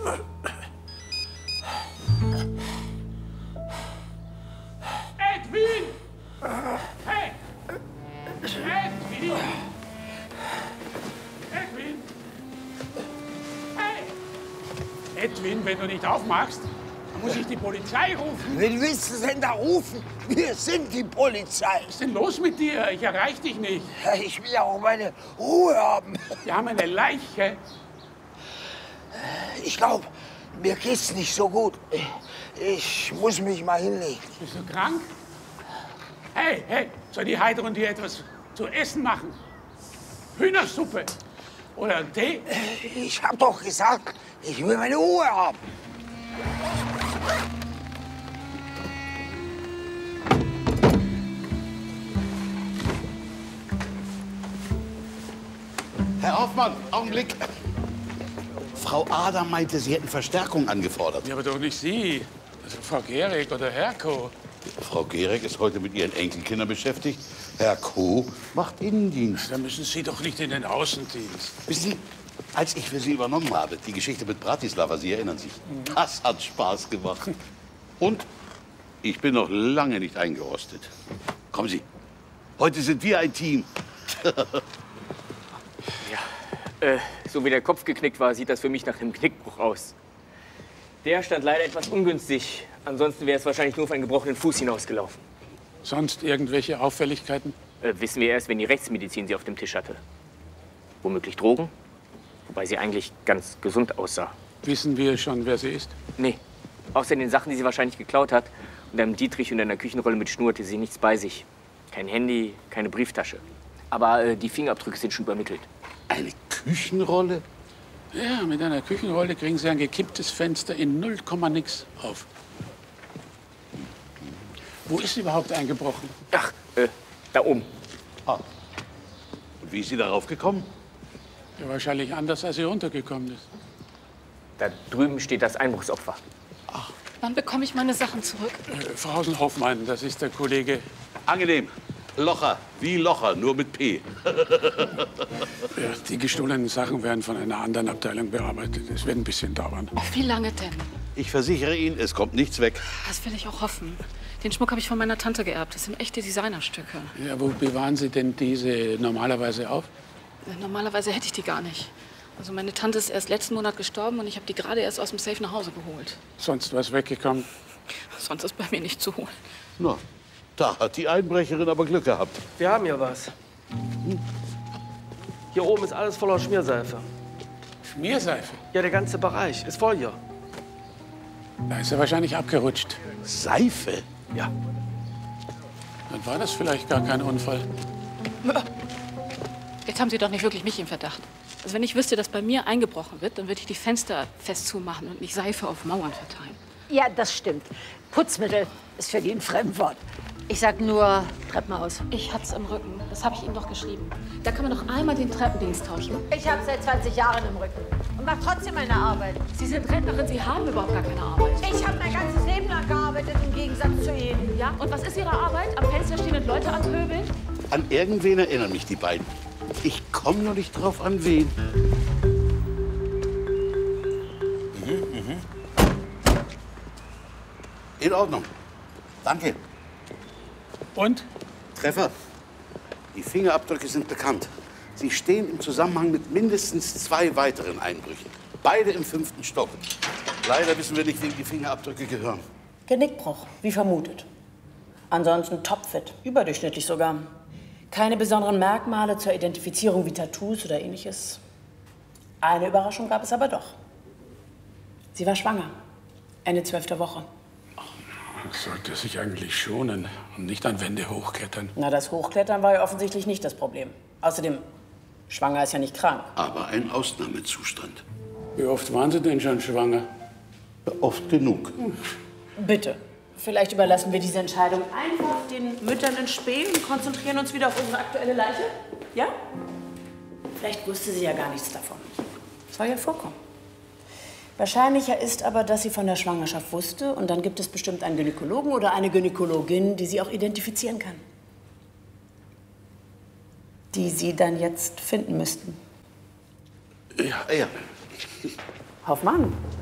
Edwin! Hey! Edwin! Edwin! Hey! Edwin, wenn du nicht aufmachst, muss ich die Polizei rufen. Wen willst du denn da rufen? Wir sind die Polizei. Was ist denn los mit dir? Ich erreiche dich nicht. Ja, ich will ja auch meine Ruhe haben. Wir haben eine Leiche. Ich glaube, mir geht's nicht so gut. Ich muss mich mal hinlegen. Bist du krank? Hey, soll die Heidrun dir etwas zu essen machen? Hühnersuppe oder einen Tee? Ich hab doch gesagt, ich will meine Ruhe haben. Herr Hoffmann, Augenblick. Frau Adam meinte, Sie hätten Verstärkung angefordert. Ja, aber doch nicht Sie. Also Frau Gehrig oder Herko. Frau Gehrig ist heute mit ihren Enkelkindern beschäftigt. Herr Koh macht Innendienst. Da müssen Sie doch nicht in den Außendienst. Wissen Sie, als ich für Sie übernommen habe, die Geschichte mit Bratislava, Sie erinnern sich, das hat Spaß gemacht. Und ich bin noch lange nicht eingerostet. Kommen Sie, heute sind wir ein Team. So wie der Kopf geknickt war, sieht das für mich nach einem Knickbruch aus. Der stand leider etwas ungünstig. Ansonsten wäre es wahrscheinlich nur auf einen gebrochenen Fuß hinausgelaufen. Sonst irgendwelche Auffälligkeiten? Wissen wir erst, wenn die Rechtsmedizin sie auf dem Tisch hatte. Womöglich Drogen, wobei sie eigentlich ganz gesund aussah. Wissen wir schon, wer sie ist? Nee, außer den Sachen, die sie wahrscheinlich geklaut hat. Und einem Dietrich und einer Küchenrolle mit Schnur hatte sie nichts bei sich. Kein Handy, keine Brieftasche. Aber die Fingerabdrücke sind schon übermittelt. Eine Küchenrolle? Ja, mit einer Küchenrolle kriegen Sie ein gekipptes Fenster in 0, nix auf. Wo ist sie überhaupt eingebrochen? Ach, da oben. Ah. Und wie ist sie darauf gekommen? Ja, wahrscheinlich anders, als sie runtergekommen ist. Da drüben steht das Einbruchsopfer. Wann bekomme ich meine Sachen zurück? Frau Hausen-Hoffmann, das ist der Kollege. Angenehm. Locher, wie Locher, nur mit P. Ja, die gestohlenen Sachen werden von einer anderen Abteilung bearbeitet. Es wird ein bisschen dauern. Wie lange denn? Ich versichere Ihnen, es kommt nichts weg. Das will ich auch hoffen. Den Schmuck habe ich von meiner Tante geerbt. Das sind echte Designerstücke. Ja, wo bewahren Sie denn diese normalerweise auf? Normalerweise hätte ich die gar nicht. Also meine Tante ist erst letzten Monat gestorben und ich habe die gerade erst aus dem Safe nach Hause geholt. Sonst was weggekommen? Sonst ist bei mir nicht zu holen. Na, da hat die Einbrecherin aber Glück gehabt. Wir haben hier was. Hier oben ist alles voller Schmierseife. Schmierseife? Ja, der ganze Bereich ist voll hier. Da ist er wahrscheinlich abgerutscht. Seife? Ja. Dann war das vielleicht gar kein Unfall. Jetzt haben Sie doch nicht wirklich mich im Verdacht. Also wenn ich wüsste, dass bei mir eingebrochen wird, dann würde ich die Fenster fest zumachen und nicht Seife auf Mauern verteilen. Ja, das stimmt. Putzmittel ist für die ein Fremdwort. Ich sag nur Treppenhaus. Ich hat's im Rücken. Das habe ich Ihnen doch geschrieben. Da kann man noch einmal den Treppendienst tauschen. Ich habe seit 20 Jahren im Rücken und mache trotzdem meine Arbeit. Sie sind Rentnerin, Sie haben überhaupt gar keine Arbeit. Ich habe mein ganzes Leben lang gearbeitet, im Gegensatz zu Ihnen. Ja, und was ist Ihre Arbeit? Am Fenster stehen und Leute anpöbeln? An irgendwen erinnern mich die beiden. Ich komme noch nicht drauf an wen. In Ordnung. Danke. Und? Treffer. Die Fingerabdrücke sind bekannt. Sie stehen im Zusammenhang mit mindestens 2 weiteren Einbrüchen. Beide im 5. Stock. Leider wissen wir nicht, wem die Fingerabdrücke gehören. Genickbruch, wie vermutet. Ansonsten topfit, überdurchschnittlich sogar. Keine besonderen Merkmale zur Identifizierung wie Tattoos oder ähnliches. Eine Überraschung gab es aber doch. Sie war schwanger. Ende 12. Woche. Sollte sich eigentlich schonen und nicht an Wände hochklettern. Na, das Hochklettern war ja offensichtlich nicht das Problem. Außerdem, schwanger ist ja nicht krank. Aber ein Ausnahmezustand. Wie oft waren Sie denn schon schwanger? Oft genug. Bitte. Vielleicht überlassen wir diese Entscheidung einfach den Müttern in Spee und konzentrieren uns wieder auf unsere aktuelle Leiche? Ja? Vielleicht wusste sie ja gar nichts davon. Soll ja vorkommen. Wahrscheinlicher ist aber, dass sie von der Schwangerschaft wusste und dann gibt es bestimmt einen Gynäkologen oder eine Gynäkologin, die sie auch identifizieren kann. Die Sie dann jetzt finden müssten. Ja. Hoffmann.